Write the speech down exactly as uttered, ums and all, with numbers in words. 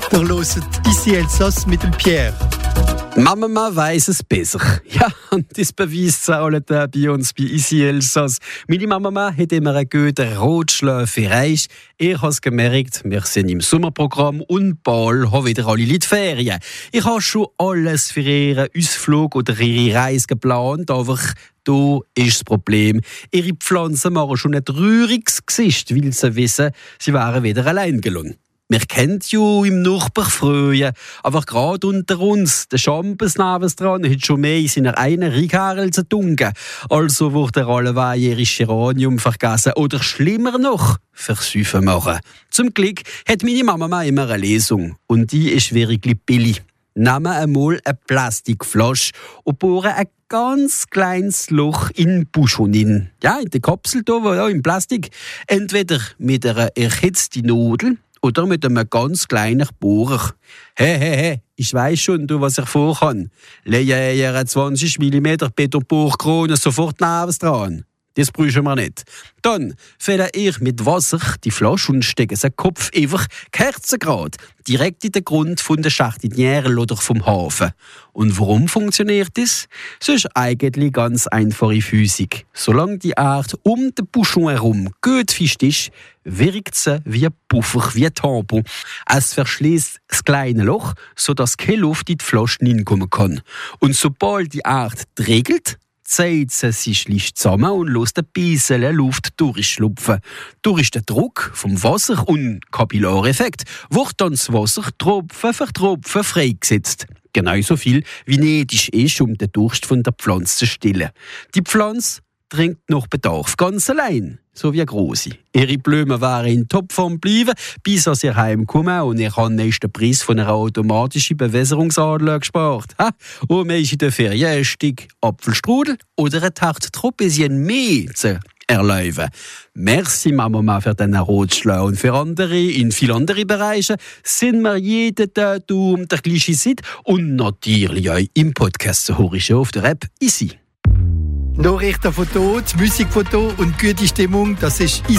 Der hört «Ici Elsass» mit dem Pierre. Mama weiss es besser. Ja, und das beweist sie alle bei uns bei «Ici Elsass». Meine Mama hat immer einen guten Rotschläferei. Ich habe es gemerkt, wir sind im Sommerprogramm und bald haben wieder alle Leute Ferien. Ich habe schon alles für ihren Ausflug oder ihre Reise geplant, aber da ist das Problem. Ihre Pflanzen machen schon ein trauriges Gesicht, weil sie wissen, sie wären wieder allein gelassen. Wir kennen ja im Nachbarfrühen, aber gerade unter uns, der Schampes nebendran hat schon mehr in seiner einen Rieghärel zu tunken. Also wurde er alleweil ihre Geranium vergessen oder schlimmer noch, versäufen machen. Zum Glück hat meine Mama immer eine Lesung und die ist wirklich billig. Nehmen einmal eine Plastikflasche und bohren ein ganz kleines Loch in den Buschon hin. Ja, in der Kapsel da, ja, im Plastik. Entweder mit einer erhitzten Nadel oder mit einem ganz kleinen Bohrer. Hey, hey, hey, ich weiss schon, du, was ich vorhabe. Lege eine zwanzig Millimeter Betonbohrkrone sofort neben dran. Das brauchen wir nicht. Dann fülle ich mit Wasser die Flasche und stecke den Kopf einfach kerzengerade direkt in den Grund von der Chartinière oder vom Hafen. Und warum funktioniert das? Es ist eigentlich ganz einfache Physik. Solange die Erde um den Buschon herum gut fest ist, wirkt sie wie ein Puffer, wie ein Tampon. Es verschließt das kleine Loch, sodass keine Luft in die Flasche hineinkommen kann. Und sobald die Erde regelt, zieht sie sich leicht zusammen und lässt ein bisschen Luft durchschlupfen. Durch den Druck vom Wasser und Kapillareffekt wird dann das Wasser Tropfen für Tropfen freigesetzt. Genauso viel wie nötig ist, um den Durst von der Pflanze zu stillen. Die Pflanze trinkt nach Bedarf, ganz allein, so wie eine grosse. Ihre Blumen wären in Topform bleiben, bis sie ihr heimkommen und ich habe den Preis von einer automatischen Bewässerungsanlage gespart. Ha? Und man ist in der Ferien ein Stück Apfelstrudel oder ein Tart Tropezien mehr zu erlauben. Merci Mama für diesen Ratschlag. Und für andere, in vielen anderen Bereichen, sind wir jeden Tag um der gleichen Zeit und natürlich auch im Podcast zu hören auf der App «Ici». Nachrichten von dort, Musik von dort und gute Stimmung, das ist «Ici».